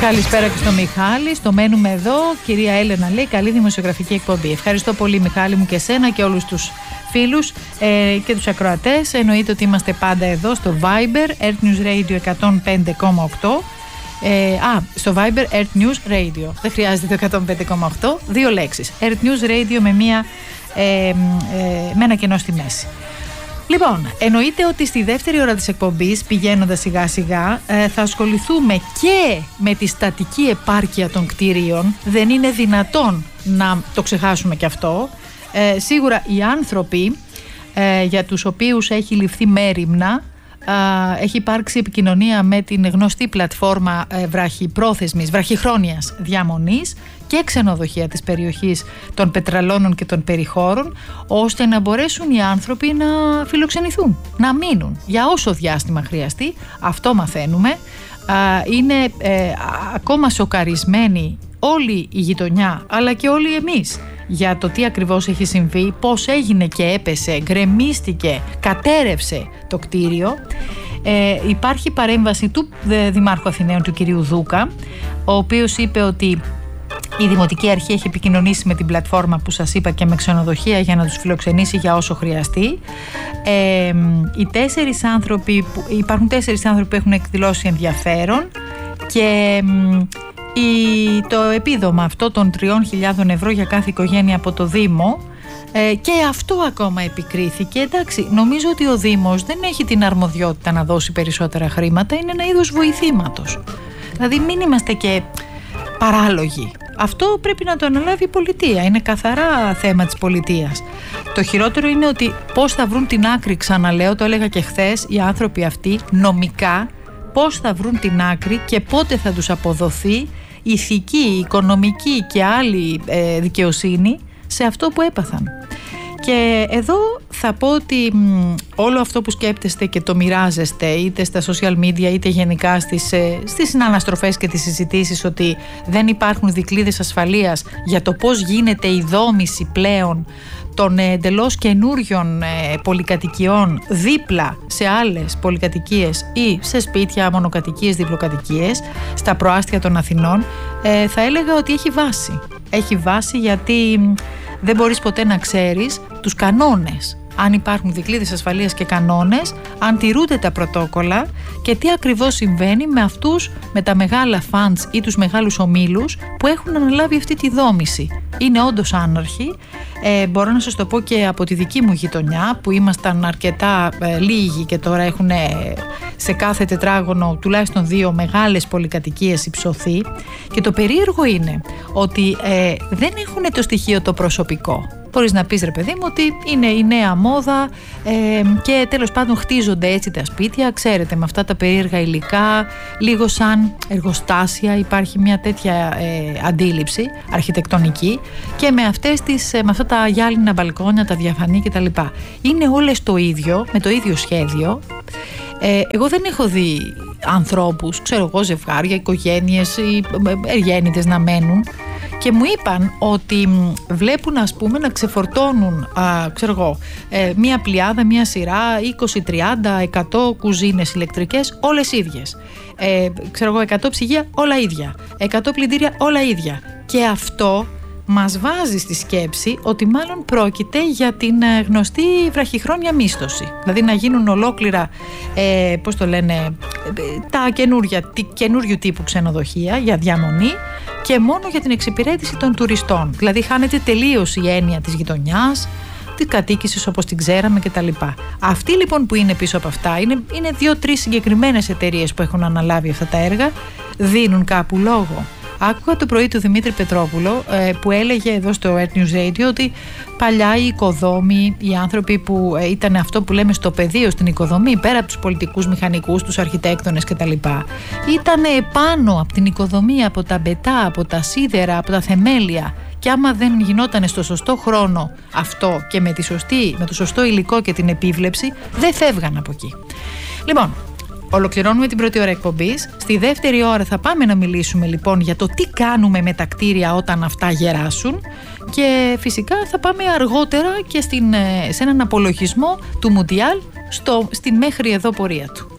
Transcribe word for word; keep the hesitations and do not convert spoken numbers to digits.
Καλησπέρα και στο Μιχάλη. Στο μένουμε εδώ. Κυρία Έλενα λέει: καλή δημοσιογραφική εκπομπή. Ευχαριστώ πολύ, Μιχάλη μου, και εσένα και όλους τους φίλους ε, και τους ακροατές. Εννοείται ότι είμαστε πάντα εδώ στο Viber Earth News Radio εκατόν πέντε κόμμα οκτώ. Ε, α, στο Viber Earth News Radio. Δεν χρειάζεται το εκατόν πέντε κόμμα οκτώ. Δύο λέξεις. Earth News Radio με, μία, ε, ε, με ένα κενό στη μέση. Λοιπόν, εννοείται ότι στη δεύτερη ώρα της εκπομπής, πηγαίνοντας σιγά σιγά, ε, θα ασχοληθούμε και με τη στατική επάρκεια των κτίριων. Δεν είναι δυνατόν να το ξεχάσουμε και αυτό. Ε, σίγουρα οι άνθρωποι ε, για τους οποίους έχει ληφθεί μέριμνα, ε, έχει υπάρξει επικοινωνία με την γνωστή πλατφόρμα ε, βραχυπρόθεσμης, βραχυχρόνιας διαμονής και ξενοδοχεία της περιοχής των Πετραλώνων και των περιχώρων, ώστε να μπορέσουν οι άνθρωποι να φιλοξενηθούν, να μείνουν για όσο διάστημα χρειαστεί. Αυτό μαθαίνουμε. Είναι ε, ακόμα σοκαρισμένοι όλη η γειτονιά, αλλά και όλοι εμείς, για το τι ακριβώς έχει συμβεί, πώς έγινε και έπεσε, γκρεμίστηκε, κατέρευσε το κτίριο. Ε, υπάρχει παρέμβαση του Δημάρχου Αθηναίων, του κυρίου Δούκα, ο οποίος είπε ότι η Δημοτική Αρχή έχει επικοινωνήσει με την πλατφόρμα που σας είπα και με ξενοδοχεία για να τους φιλοξενήσει για όσο χρειαστεί. Ε, οι τέσσερις άνθρωποι που, υπάρχουν τέσσερις άνθρωποι που έχουν εκδηλώσει ενδιαφέρον και η, το επίδομα αυτό των τριών χιλιάδων ευρώ για κάθε οικογένεια από το Δήμο, ε, και αυτό ακόμα επικρίθηκε. Εντάξει, νομίζω ότι ο Δήμος δεν έχει την αρμοδιότητα να δώσει περισσότερα χρήματα, είναι ένα είδος βοηθήματος. Δηλαδή μην είμαστε και παράλογοι. Αυτό πρέπει να το αναλάβει η πολιτεία. Είναι καθαρά θέμα της πολιτείας. Το χειρότερο είναι ότι πώς θα βρουν την άκρη, ξαναλέω, το έλεγα και χθες, οι άνθρωποι αυτοί νομικά πώς θα βρουν την άκρη και πότε θα τους αποδοθεί ηθική, οικονομική και άλλη ε, δικαιοσύνη σε αυτό που έπαθαν. Και εδώ θα πω ότι μ, όλο αυτό που σκέπτεστε και το μοιράζεστε είτε στα social media είτε γενικά στις, ε, στις συναναστροφές και τις συζητήσεις, ότι δεν υπάρχουν δικλείδες ασφαλείας για το πώς γίνεται η δόμηση πλέον των εντελώς καινούριων ε, πολυκατοικιών δίπλα σε άλλες πολυκατοικίες ή σε σπίτια, μονοκατοικίες, διπλοκατοικίες στα προάστια των Αθηνών, ε, θα έλεγα ότι έχει βάση. Έχει βάση γιατί δεν μπορείς ποτέ να ξέρεις τους κανόνες, αν υπάρχουν δικλείδες ασφαλείας και κανόνες, αν τηρούνται τα πρωτόκολλα και τι ακριβώς συμβαίνει με αυτούς, με τα μεγάλα funds ή τους μεγάλους ομίλους που έχουν αναλάβει αυτή τη δόμηση. Είναι όντως άναρχοι. Ε, μπορώ να σας το πω και από τη δική μου γειτονιά, που ήμασταν αρκετά ε, λίγοι και τώρα έχουν ε, σε κάθε τετράγωνο τουλάχιστον δύο μεγάλες πολυκατοικίες υψωθεί, και το περίεργο είναι ότι ε, δεν έχουν το στοιχείο το προσωπικό. Μπορείς να πεις, ρε παιδί μου, ότι είναι η νέα μόδα ε, και τέλος πάντων χτίζονται έτσι τα σπίτια, ξέρετε, με αυτά τα περίεργα υλικά, λίγο σαν εργοστάσια, υπάρχει μια τέτοια ε, αντίληψη αρχιτεκτονική, και με, αυτές τις, με αυτά τα γυάλινα μπαλκόνια, τα διαφανή κτλ. Είναι όλες το ίδιο, με το ίδιο σχέδιο. Ε, εγώ δεν έχω δει ανθρώπους, ξέρω εγώ, ζευγάρια, οικογένειες ή εργένητες να μένουν, και μου είπαν ότι βλέπουν, ας πούμε, να ξεφορτώνουν α, ξέρω εγώ, ε, μία πλειάδα, μία σειρά, είκοσι, τριάντα, εκατό κουζίνες ηλεκτρικές, όλες ίδιες. Ε, ξέρω εγώ, εκατό ψυγεία, όλα ίδια. εκατό πλυντήρια, όλα ίδια. Και αυτό μας βάζει στη σκέψη ότι μάλλον πρόκειται για την γνωστή βραχυχρόνια μίσθωση. Δηλαδή να γίνουν ολόκληρα, ε, πώς το λένε, τα καινούργια, καινούριου τύπου ξενοδοχεία για διαμονή και μόνο για την εξυπηρέτηση των τουριστών. Δηλαδή χάνεται τελείως η έννοια της γειτονιάς, της κατοίκησης όπως την ξέραμε κτλ. Αυτοί λοιπόν που είναι πίσω από αυτά είναι, είναι δύο-τρεις συγκεκριμένες εταιρείες που έχουν αναλάβει αυτά τα έργα, δίνουν κάπου λόγο. Άκουγα το πρωί του Δημήτρη Πετρόπουλο ε, που έλεγε εδώ στο Earth News Radio ότι παλιά οι οικοδόμοι, οι άνθρωποι που ε, ήταν αυτό που λέμε στο πεδίο, στην οικοδομή, πέρα από τους πολιτικούς μηχανικούς, τους αρχιτέκτονες κτλ., ήταν επάνω από την οικοδομή, από τα μπετά, από τα σίδερα, από τα θεμέλια, και άμα δεν γινόταν στο σωστό χρόνο αυτό και με, τη σωστή, με το σωστό υλικό και την επίβλεψη, δεν φεύγαν από εκεί. Λοιπόν, ολοκληρώνουμε την πρώτη ώρα εκπομπής. Στη δεύτερη ώρα θα πάμε να μιλήσουμε λοιπόν για το τι κάνουμε με τα κτίρια όταν αυτά γεράσουν, και φυσικά θα πάμε αργότερα και στην, σε έναν απολογισμό του Μουντιάλ στο, στην μέχρι εδώ πορεία του.